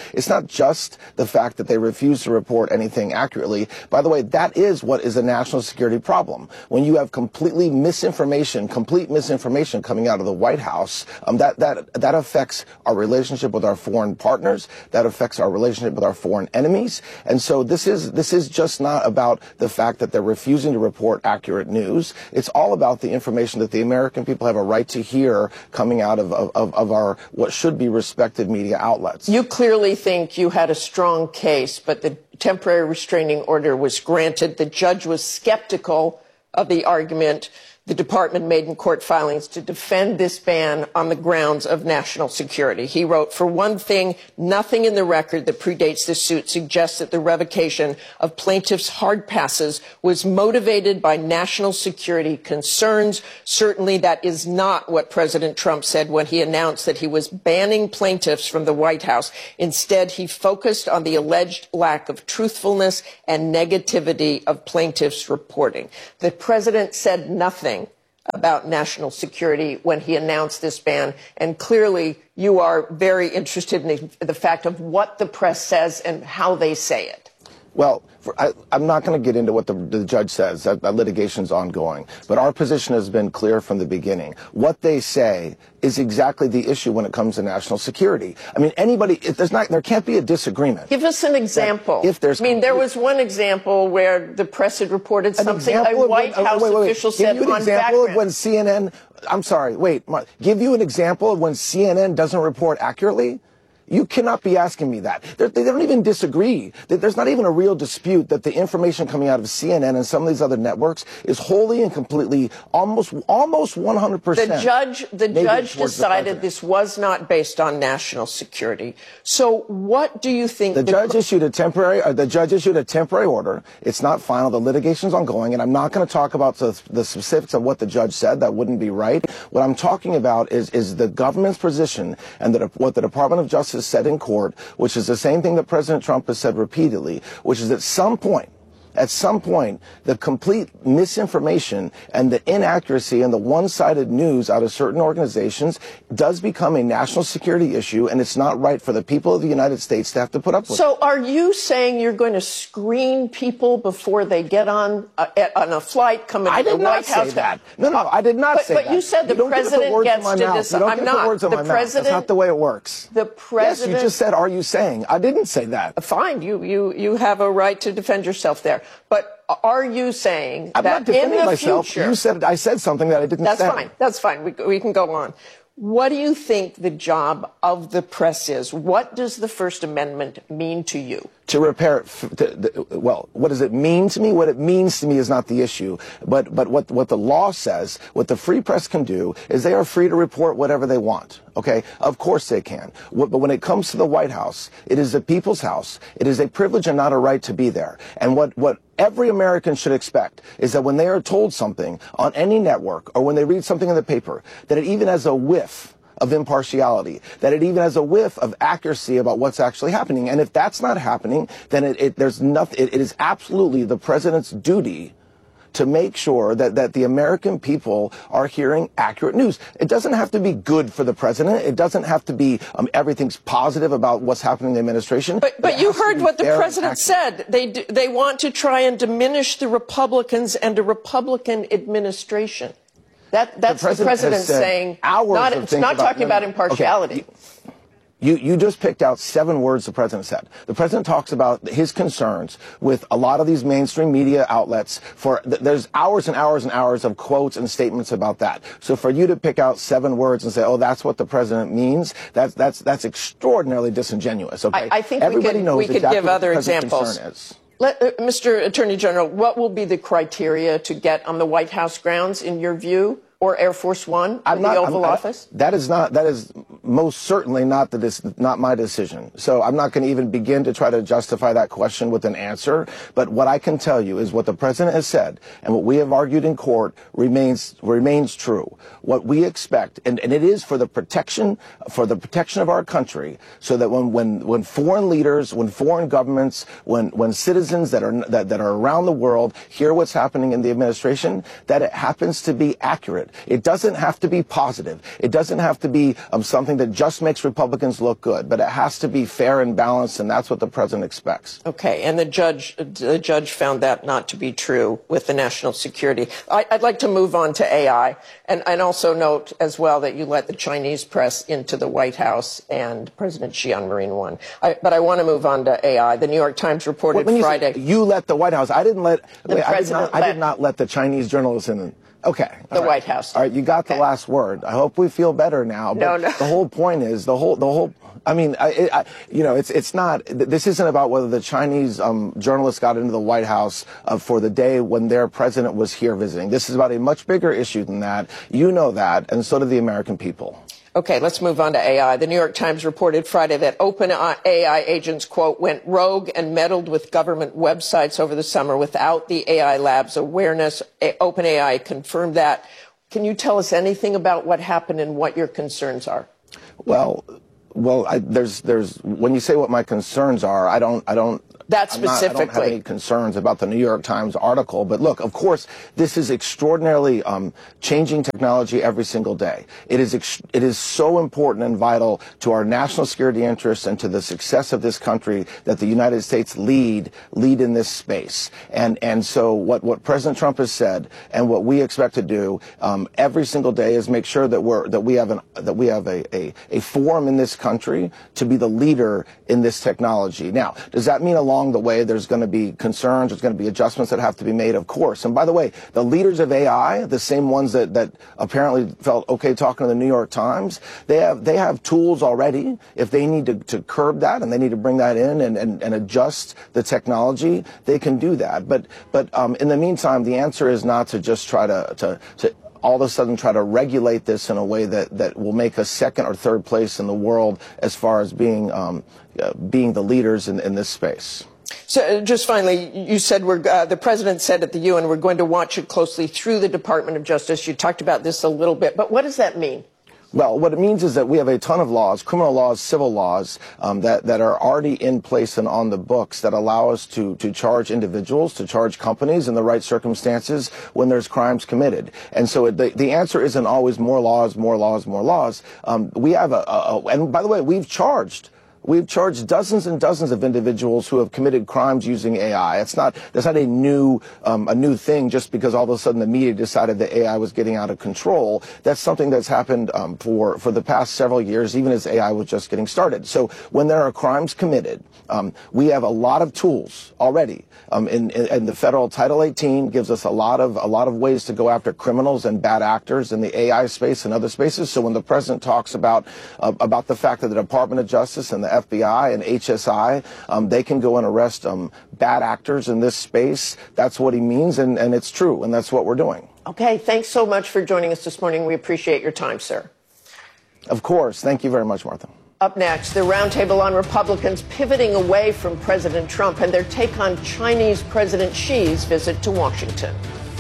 the fact that they refuse to report anything accurately. By the way, that is what is a national security problem. When you have complete misinformation coming out of the White House, that affects our relationship with our foreign partners. That affects our relationship with our foreign enemies. And so this is just not about the fact that they're refusing to report accurate news. It's all about the information that the American people have a right to hear coming out of our what should be respected media outlets. You clearly think you had a strong case, but the temporary restraining order was granted. The judge was skeptical of the argument the department made in court filings to defend this ban on the grounds of national security. He wrote, "For one thing, nothing in the record that predates this suit suggests that the revocation of plaintiffs' hard passes was motivated by national security concerns. Certainly that is not what President Trump said when he announced that he was banning plaintiffs from the White House. Instead, he focused on the alleged lack of truthfulness and negativity of plaintiffs' reporting." The president said nothing about national security when he announced this ban, and clearly you are very interested in the fact of what the press says and how they say it. Well, I'm not going to get into what the judge says. That litigation's ongoing. But our position has been clear from the beginning. What they say is exactly the issue when it comes to national security. I mean, there can't be a disagreement. Give us an example. There was one example where the press had reported something a White House official said on background. When CNN, I'm sorry, give you an example of when CNN doesn't report accurately? You cannot be asking me that. They don't even disagree. There's not even a real dispute that the information coming out of CNN and some of these other networks is wholly and completely, almost 100%. The judge decided this was not based on national security. So what do you think? The judge issued a temporary order. It's not final. The litigation's ongoing, and I'm not going to talk about the specifics of what the judge said. That wouldn't be right. What I'm talking about is the government's position and what the Department of Justice said in court, which is the same thing that President Trump has said repeatedly, which is at some point, the complete misinformation and the inaccuracy and the one-sided news out of certain organizations does become a national security issue, and it's not right for the people of the United States to have to put up with it. So are you saying you're going to screen people before they get on a flight coming to the White House? I did not say that. No, I did not say that. But you said the president gets to decide. I'm not. That's not the way it works. The president. Yes, you just said, "Are you saying?" I didn't say that. Fine. You have a right to defend yourself there. But are you saying I'm that not defending in the myself. future? I said something that I didn't say. That's fine. We can go on. What do you think the job of the press is? What does the First Amendment mean to you? To repair, what does it mean to me? What it means to me is not the issue. But what the law says, what the free press can do, is they are free to report whatever they want. Okay? Of course they can. But when it comes to the White House, it is the people's house. It is a privilege and not a right to be there. And what every American should expect is that when they are told something on any network or when they read something in the paper, that it even has a whiff of impartiality, that it even has a whiff of accuracy about what's actually happening. And if that's not happening, then it is absolutely the president's duty to make sure that the American people are hearing accurate news. It doesn't have to be good for the president. It doesn't have to be everything's positive about what's happening in the administration. But you heard what the president said. They want to try and diminish the Republicans and a Republican administration. That's the president saying. It's not talking about impartiality. Okay. You just picked out 7 words the president said. The president talks about his concerns with a lot of these mainstream media outlets. There's hours and hours and hours of quotes and statements about that. So for you to pick out 7 words and say, "Oh, that's what the president means," that's extraordinarily disingenuous. Okay, I think everybody knows we could exactly give what other the president's examples. concern is. Mr. Attorney General, what will be the criteria to get on the White House grounds, in your view, or Air Force One, or the Oval Office? That is most certainly not my decision. So I'm not going to even begin to try to justify that question with an answer. But what I can tell you is what the president has said and what we have argued in court remains true. What we expect, and it is for the protection of our country, so that when foreign leaders, when foreign governments, when citizens that are around the world hear what's happening in the administration, that it happens to be accurate. It doesn't have to be positive. It doesn't have to be something that just makes Republicans look good, but it has to be fair and balanced, and that's what the president expects. Okay, and the judge found that not to be true with the national security. I'd like to move on to AI, and also note as well that you let the Chinese press into the White House and President Xi on Marine One. But I want to move on to AI. The New York Times reported Friday. You let the White House. I did not let the Chinese journalists in. Okay. The White House. All right, you got the last word. I hope we feel better now. But No. the whole point is I mean, it's not. This isn't about whether the Chinese journalists got into the White House for the day when their president was here visiting. This is about a much bigger issue than that. You know that, and so do the American people. Okay, let's move on to AI. The New York Times reported Friday that OpenAI agents, quote, went rogue and meddled with government websites over the summer without the AI lab's awareness. OpenAI confirmed that. Can you tell us anything about what happened and what your concerns are? Well, there's when you say what my concerns are, I don't have any concerns about the New York Times article. But look, of course, this is extraordinarily changing technology every single day. It is so important and vital to our national security interests and to the success of this country that the United States lead in this space. And so what President Trump has said and what we expect to do every single day is make sure that we have a forum in this country to be the leader in this technology. Now, does that mean along the way there's going to be concerns, there's going to be adjustments that have to be made? Of course. And by the way, the leaders of AI, the same ones that apparently felt okay talking to the New York Times, they have tools already. If they need to curb that and they need to bring that in and adjust the technology, they can do that. But in the meantime, the answer is not to just try to all of a sudden try to regulate this in a way that will make us second or third place in the world as far as being the leaders in this space. So just finally, you said the president said at the UN, we're going to watch it closely through the Department of Justice. You talked about this a little bit, but what does that mean? Well, what it means is that we have a ton of laws, criminal laws, civil laws, that are already in place and on the books that allow us to charge individuals, to charge companies in the right circumstances when there's crimes committed. And so the answer isn't always more laws, more laws, more laws. We have and by the way, we've charged dozens and dozens of individuals who have committed crimes using AI. That's not a new thing just because all of a sudden the media decided that AI was getting out of control. That's something that's happened for the past several years, even as AI was just getting started. So when there are crimes committed, we have a lot of tools already. And the federal Title 18 gives us a lot of ways to go after criminals and bad actors in the AI space and other spaces. So when the president talks about the fact that the Department of Justice and the FBI and HSI, they can go and arrest bad actors in this space, that's what he means, and it's true, and that's what we're doing. Okay, thanks so much for joining us this morning. We appreciate your time, sir. Of course. Thank you very much, Martha. Up next, the roundtable on Republicans pivoting away from President Trump and their take on Chinese President Xi's visit to Washington.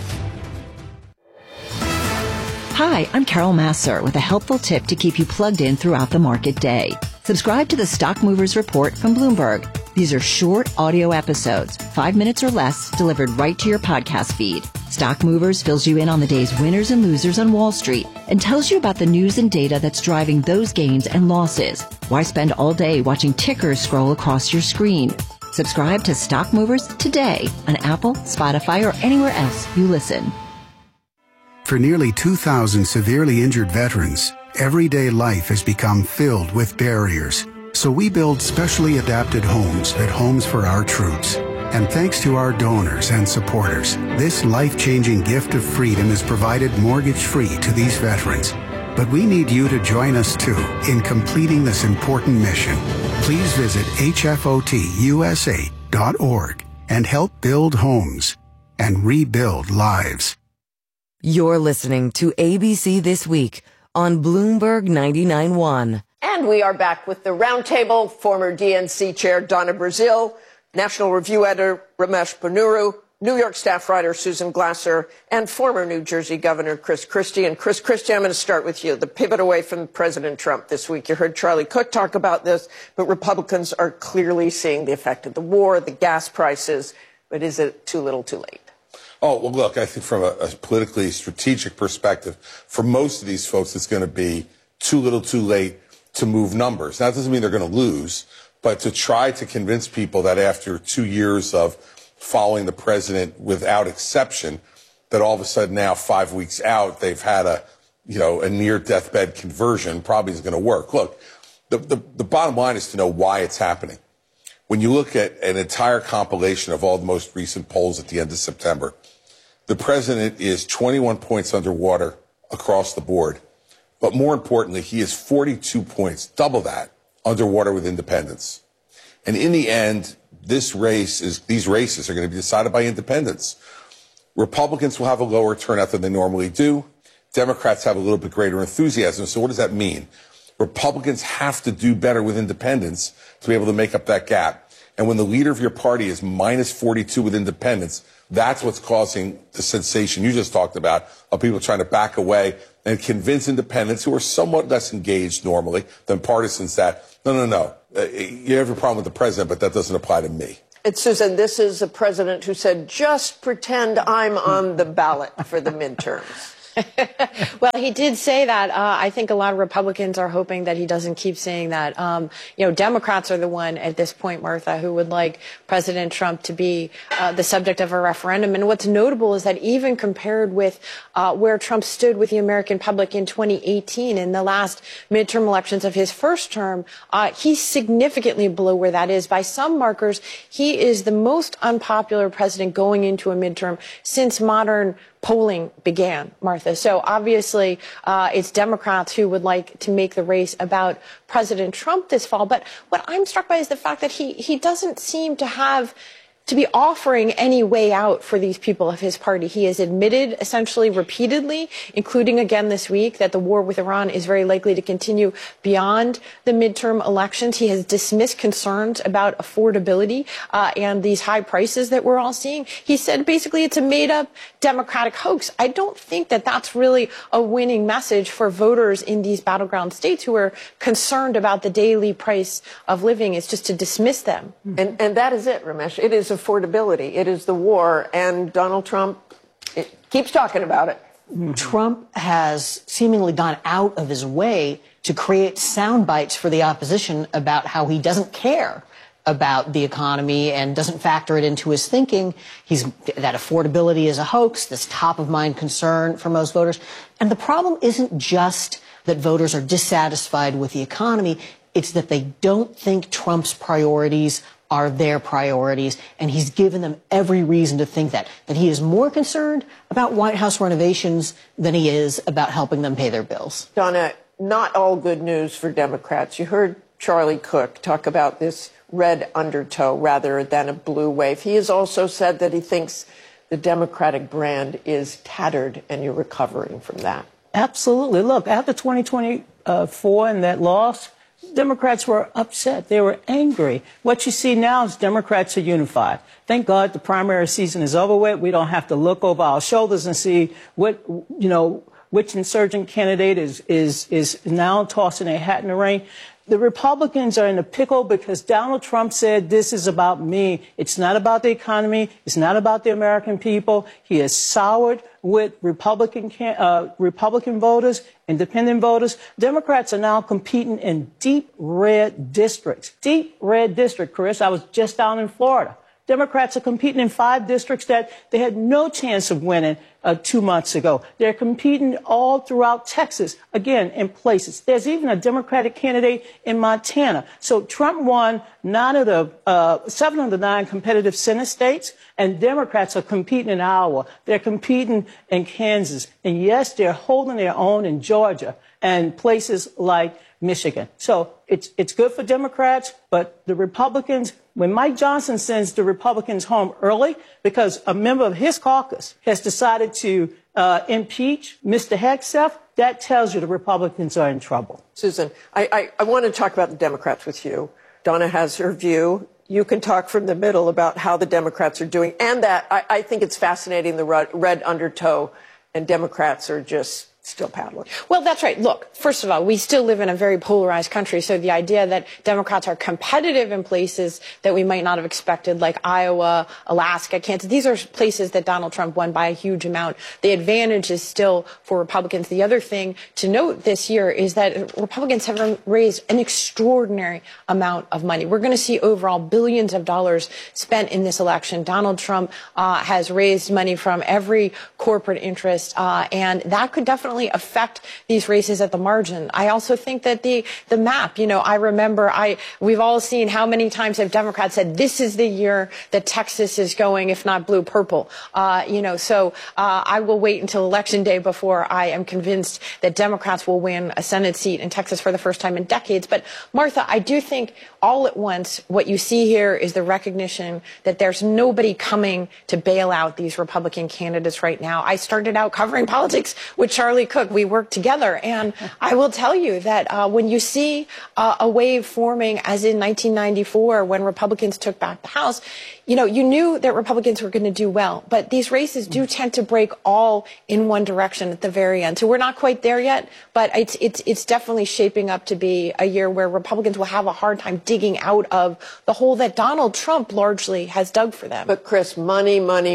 Hi, I'm Carol Massar with a helpful tip to keep you plugged in throughout the market day. Subscribe to the Stock Movers Report from Bloomberg. These are short audio episodes, 5 minutes or less, delivered right to your podcast feed. Stock Movers fills you in on the day's winners and losers on Wall Street and tells you about the news and data that's driving those gains and losses. Why spend all day watching tickers scroll across your screen? Subscribe to Stock Movers today on Apple, Spotify, or anywhere else you listen. For nearly 2,000 severely injured veterans, everyday life has become filled with barriers. So we build specially adapted homes at Homes for Our Troops. And thanks to our donors and supporters, this life-changing gift of freedom is provided mortgage-free to these veterans. But we need you to join us, too, in completing this important mission. Please visit hfotusa.org and help build homes and rebuild lives. You're listening to ABC This Week on Bloomberg 99.1. And we are back with the roundtable, former DNC chair Donna Brazile, National Review editor Ramesh Ponnuru, New York staff writer Susan Glasser, and former New Jersey Governor Chris Christie. And Chris Christie, I'm going to start with you. The pivot away from President Trump this week. You heard Charlie Cook talk about this, but Republicans are clearly seeing the effect of the war, the gas prices. But is it too little too late? Oh, well, look, I think from a politically strategic perspective, for most of these folks, it's going to be too little too late to move numbers. Now, that doesn't mean they're going to lose, but to try to convince people that after 2 years of following the president without exception, that all of a sudden now 5 weeks out, they've had a near deathbed conversion probably isn't going to work. Look, the bottom line is to know why it's happening. When you look at an entire compilation of all the most recent polls at the end of September, the president is 21 points underwater across the board. But more importantly, he is 42 points, double that, underwater with independents. And in the end, these races are going to be decided by independents. Republicans will have a lower turnout than they normally do. Democrats have a little bit greater enthusiasm. So what does that mean? Republicans have to do better with independents to be able to make up that gap. And when the leader of your party is minus 42 with independents, that's what's causing the sensation you just talked about of people trying to back away and convince independents who are somewhat less engaged normally than partisans that, no. You have a problem with the president, but that doesn't apply to me. And Susan, this is a president who said, just pretend I'm on the ballot for the midterms. Well, he did say that. I think a lot of Republicans are hoping that he doesn't keep saying that. Democrats are the one at this point, Martha, who would like President Trump to be the subject of a referendum. And what's notable is that even compared with where Trump stood with the American public in 2018, in the last midterm elections of his first term, he's significantly below where that is. By some markers, he is the most unpopular president going into a midterm since modern polling began, Martha. So obviously, it's Democrats who would like to make the race about President Trump this fall. But what I'm struck by is the fact that he doesn't seem to be offering any way out for these people of his party. He has admitted essentially repeatedly, including again this week, that the war with Iran is very likely to continue beyond the midterm elections. He has dismissed concerns about affordability and these high prices that we're all seeing. He said basically it's a made-up Democratic hoax. I don't think that that's really a winning message for voters in these battleground states who are concerned about the daily price of living. It's just to dismiss them. And that is it, Ramesh. It is affordability. It is the war. And Donald Trump keeps talking about it. Trump has seemingly gone out of his way to create sound bites for the opposition about how he doesn't care about the economy and doesn't factor it into his thinking. That affordability is a hoax, this top-of-mind concern for most voters. And the problem isn't just that voters are dissatisfied with the economy. It's that they don't think Trump's priorities are their priorities, and he's given them every reason to think that he is more concerned about White House renovations than he is about helping them pay their bills. Donna, not all good news for Democrats. You heard Charlie Cook talk about this red undertow rather than a blue wave. He has also said that he thinks the Democratic brand is tattered, and you're recovering from that. Absolutely. Look, after 2024 and that loss, Democrats were upset. They were angry. What you see now is Democrats are unified. Thank God the primary season is over with. We don't have to look over our shoulders and see which insurgent candidate is now tossing a hat in the ring. The Republicans are in a pickle because Donald Trump said, this is about me. It's not about the economy. It's not about the American people. He has soured with Republican voters, independent voters. Democrats are now competing in deep red districts. Deep red district, Chris. I was just down in Florida. Democrats are competing in 5 districts that they had no chance of winning 2 months ago. They're competing all throughout Texas, again, in places. There's even a Democratic candidate in Montana. So Trump won 7 of the 9 competitive Senate states, and Democrats are competing in Iowa. They're competing in Kansas. And yes, they're holding their own in Georgia and places like Michigan. So it's good for Democrats, but the Republicans, when Mike Johnson sends the Republicans home early because a member of his caucus has decided to impeach Mr. Hegseth, that tells you the Republicans are in trouble. Susan, I want to talk about the Democrats with you. Donna has her view. You can talk from the middle about how the Democrats are doing, and that I think it's fascinating, the red undertow, and Democrats are just still paddling. Well, that's right. Look, first of all, we still live in a very polarized country. So the idea that Democrats are competitive in places that we might not have expected, like Iowa, Alaska, Kansas, these are places that Donald Trump won by a huge amount. The advantage is still for Republicans. The other thing to note this year is that Republicans have raised an extraordinary amount of money. We're going to see overall billions of dollars spent in this election. Donald Trump has raised money from every corporate interest, and that could definitely definitely affect these races at the margin. I also think that the map, I remember we've all seen how many times have Democrats said this is the year that Texas is going, if not blue, purple. So I will wait until Election Day before I am convinced that Democrats will win a Senate seat in Texas for the first time in decades. But Martha, I do think all at once what you see here is the recognition that there's nobody coming to bail out these Republican candidates right now. I started out covering politics with Charlie Cook. We worked together. And I will tell you that when you see a wave forming, as in 1994, when Republicans took back the House, you knew that Republicans were going to do well. But these races do tend to break all in one direction at the very end. So we're not quite there yet, but it's definitely shaping up to be a year where Republicans will have a hard time digging out of the hole that Donald Trump largely has dug for them. But Chris, money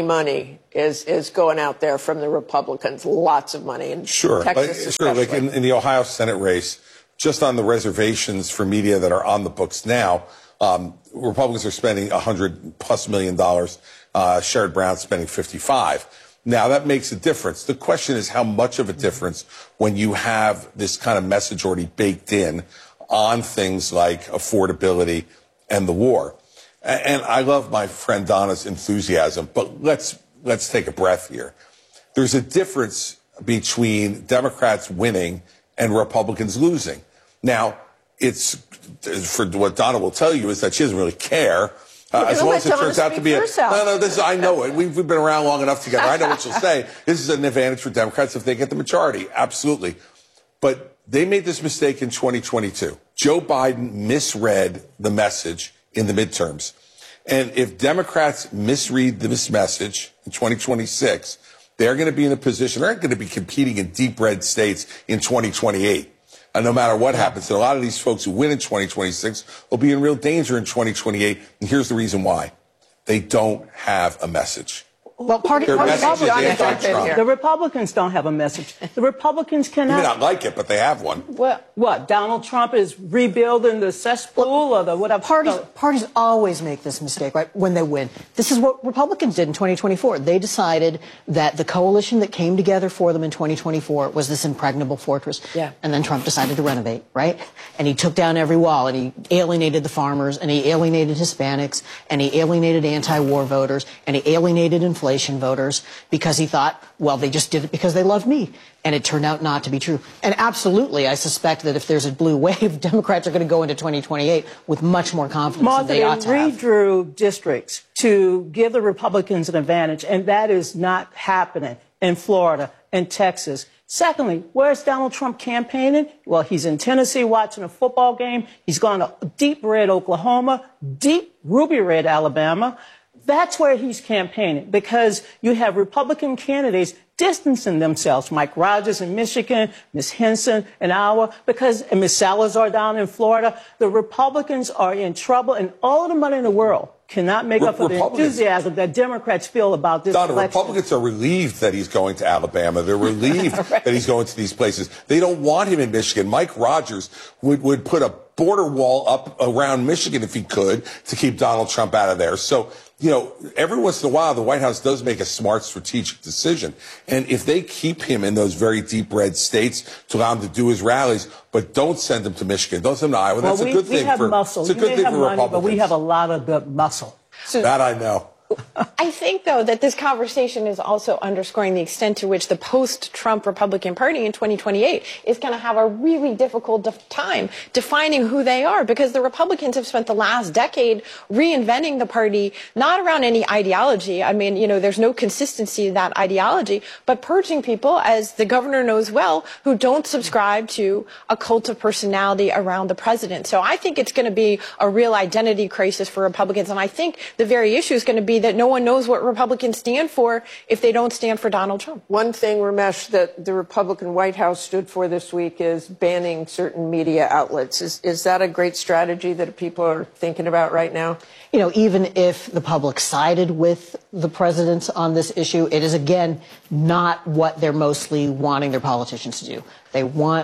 is going out there from the Republicans. Lots of money. And sure. Texas Like in the Ohio Senate race, just on the reservations for media that are on the books now, Republicans are spending $100+ million. Sherrod Brown's spending $55. Now, that makes a difference. The question is how much of a difference when you have this kind of message already baked in on things like affordability and the war. And I love my friend Donna's enthusiasm, but let's take a breath here. There's a difference between Democrats winning and Republicans losing. Now, it's for what Donna will tell you is that she doesn't really care. As long as it turns out to be I know it. We've been around long enough together. I know what she'll say. This is an advantage for Democrats if they get the majority. Absolutely. But they made this mistake in 2022. Joe Biden misread the message in the midterms. And if Democrats misread this message in 2026, they're going to be in a position, they're going to be competing in deep red states in 2028. And no matter what happens, a lot of these folks who win in 2026 will be in real danger in 2028. And here's the reason why. They don't have a message. Well, the Republicans don't have a message. The Republicans cannot. You may not like it, but they have one. What? Donald Trump is rebuilding the cesspool or the whatever? Parties always make this mistake, right? When they win. This is what Republicans did in 2024. They decided that the coalition that came together for them in 2024 was this impregnable fortress. Yeah. And then Trump decided to renovate, right? And he took down every wall, and he alienated the farmers, and he alienated Hispanics, and he alienated anti-war voters, and he alienated inflation voters because he thought, well, they just did it because they love me. And it turned out not to be true. And absolutely, I suspect that if there's a blue wave, Democrats are going to go into 2028 with much more confidence than they ought to have. Martha, they redrew districts to give the Republicans an advantage, and that is not happening in Florida and Texas. Secondly, where's Donald Trump campaigning? Well, he's in Tennessee watching a football game. He's gone to deep red Oklahoma, deep ruby red Alabama. That's where he's campaigning, because you have Republican candidates distancing themselves. Mike Rogers in Michigan, Ms. Henson in Iowa, and Ms. Salazar down in Florida. The Republicans are in trouble, and all of the money in the world cannot make up for the enthusiasm that Democrats feel about this election. Republicans are relieved that he's going to Alabama. They're relieved that he's going to these places. They don't want him in Michigan. Mike Rogers would put a border wall up around Michigan if he could to keep Donald Trump out of there. So, every once in a while, the White House does make a smart strategic decision. And if they keep him in those very deep red states to allow him to do his rallies, but don't send him to Michigan, don't send him to Iowa, that's a good thing for Republicans. But we have a lot of good muscle. That I know. I think, though, that this conversation is also underscoring the extent to which the post-Trump Republican Party in 2028 is going to have a really difficult time defining who they are, because the Republicans have spent the last decade reinventing the party, not around any ideology. I mean, there's no consistency to that ideology, but purging people, as the governor knows well, who don't subscribe to a cult of personality around the president. So I think it's going to be a real identity crisis for Republicans. And I think the very issue is going to be that no one knows what Republicans stand for if they don't stand for Donald Trump. One thing, Ramesh, that the Republican White House stood for this week is banning certain media outlets. Is that a great strategy that people are thinking about right now? Even if the public sided with the president on this issue, it is, again, not what they're mostly wanting their politicians to do. They want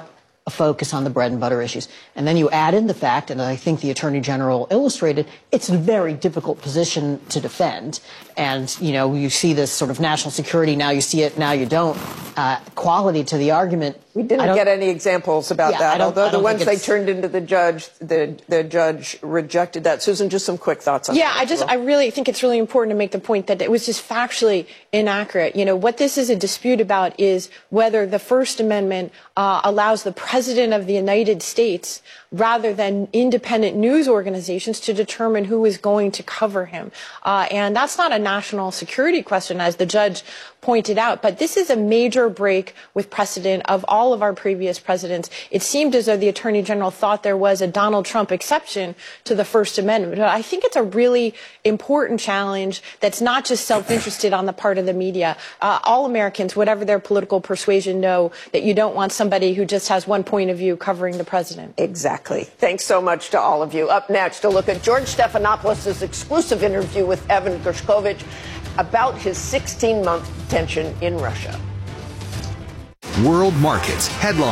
a focus on the bread and butter issues. And then you add in the fact, and I think the Attorney General illustrated, it's a very difficult position to defend. And, you see this sort of national security, now you see it, now you don't, quality to the argument. We didn't get any examples about that, although the ones they turned into the judge, the judge rejected that. Susan, just some quick thoughts on that. I really think it's really important to make the point that it was just factually inaccurate. What this is a dispute about is whether the First Amendment allows the President of the United States, rather than independent news organizations, to determine who is going to cover him. And that's not a national security question, as the judge pointed out, but this is a major break with precedent of all of our previous presidents. It seemed as though the Attorney General thought there was a Donald Trump exception to the First Amendment. But I think it's a really important challenge that's not just self-interested on the part of the media. All Americans, whatever their political persuasion, know that you don't want somebody who just has one point of view covering the president. Exactly. Thanks so much to all of you. Up next, a look at George Stephanopoulos' exclusive interview with Evan Gershkovich about his 16-month detention in Russia. World Markets Headline.